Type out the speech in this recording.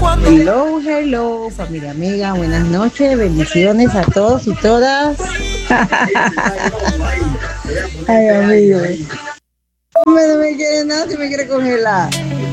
Hello, hello, familia amiga, buenas noches, bendiciones a todos y todas. Ay, amigo. No me quiere nada si me quiere congelar.